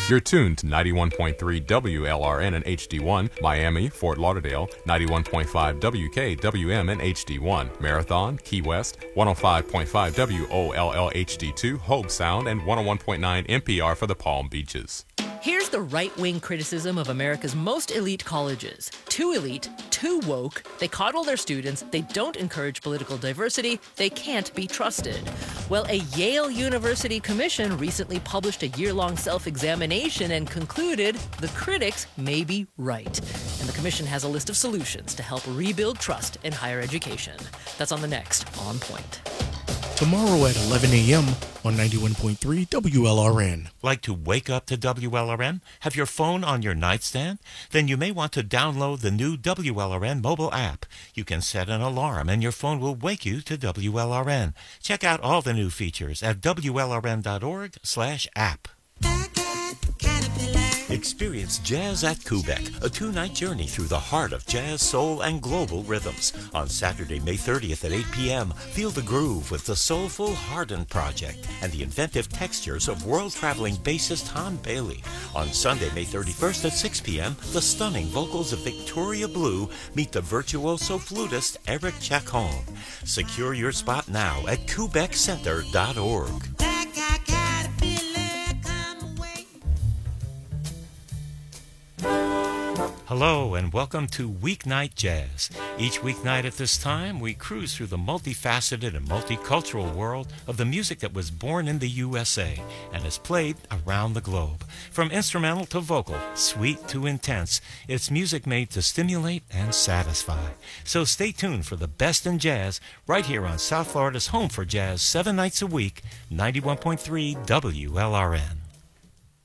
You're tuned to 91.3 WLRN and HD1, Miami, Fort Lauderdale, 91.5 WKWM and HD1, Marathon, Key West, 105.5 WOLL HD2, Hogue Sound, and 101.9 NPR for the Palm Beaches. Here's the right-wing criticism of America's most elite colleges. Too elite, too woke, they coddle their students, they don't encourage political diversity, they can't be trusted. Well, a Yale University commission recently published a year-long self-examination and concluded the critics may be right. And the commission has a list of solutions to help rebuild trust in higher education. That's on the next On Point. Tomorrow at 11 a.m. on 91.3 WLRN. Like to wake up to WLRN? Have your phone on your nightstand? Then you may want to download the new WLRN mobile app. You can set an alarm and your phone will wake you to WLRN. Check out all the new features at WLRN.org/app. Experience Jazz at Quebec, a two-night journey through the heart of jazz, soul, and global rhythms. On Saturday, May 30th at 8 p.m., feel the groove with the soulful Hardin Project and the inventive textures of world-traveling bassist Han Bailey. On Sunday, May 31st at 6 p.m., the stunning vocals of Victoria Blue meet the virtuoso flutist Eric Chacon. Secure your spot now at QuebecCenter.org. Hello and welcome to Weeknight Jazz. Each weeknight at this time, we cruise through the multifaceted and multicultural world of the music that was born in the USA and is played around the globe. From instrumental to vocal, sweet to intense, it's music made to stimulate and satisfy. So stay tuned for the best in jazz right here on South Florida's home for jazz 7 nights a week, 91.3 WLRN.